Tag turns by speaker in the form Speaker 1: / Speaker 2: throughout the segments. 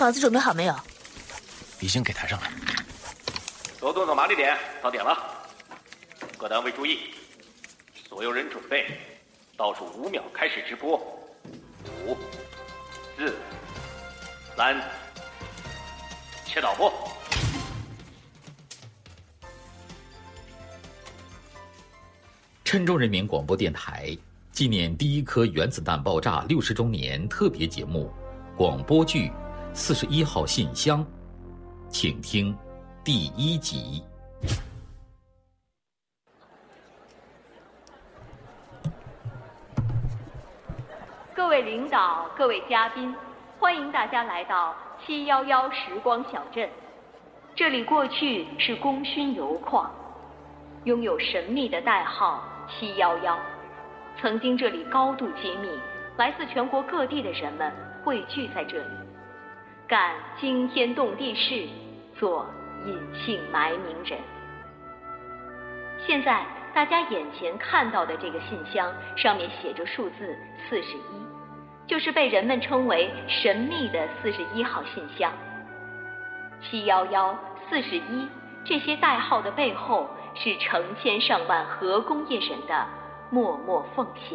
Speaker 1: 稿子准备好没有？
Speaker 2: 已经给抬上来。
Speaker 3: 周动作麻利点，到点了。各单位注意，所有人准备，倒数5秒开始直播。5、4、3，切导播。
Speaker 4: 郴州人民广播电台纪念第一颗原子弹爆炸60周年特别节目广播剧《41号信箱》，请听第1集。
Speaker 5: 各位领导、各位嘉宾，欢迎大家来到711时光小镇。这里过去是功勋油矿，拥有神秘的代号711。曾经这里高度机密，来自全国各地的人们汇聚在这里，干惊天动地事，做隐姓埋名人。现在大家眼前看到的这个信箱上面写着数字41，就是被人们称为神秘的41号信箱。711、41这些代号的背后，是成千上万核工业人的默默奉献。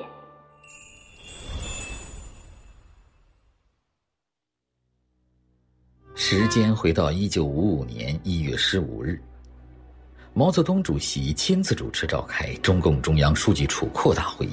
Speaker 4: 时间回到1955年1月15日，毛泽东主席亲自主持召开中共中央书记处扩大会议。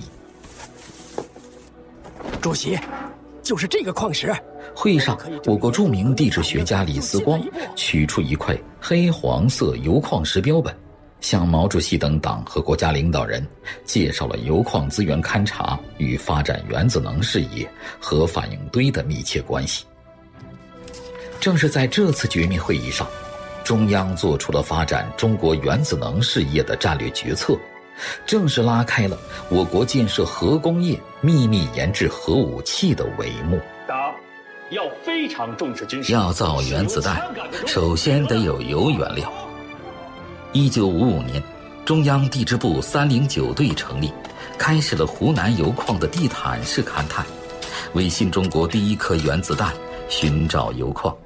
Speaker 6: 主席，就是这个矿石。
Speaker 4: 会上，我国著名地质学家李四光取出一块黑黄色铀矿石标本，向毛主席等党和国家领导人介绍了铀矿资源勘察与发展原子能事业、核反应堆的密切关系。正是在这次绝密会议上，中央做出了发展中国原子能事业的战略决策，正式拉开了我国建设核工业、秘密研制核武器的帷幕。
Speaker 7: 党要非常重视军事。
Speaker 4: 要造原子弹，首先得有铀原料。1955年，中央地质部309队成立，开始了湖南铀矿的地毯式勘探，为新中国第一颗原子弹寻找铀矿。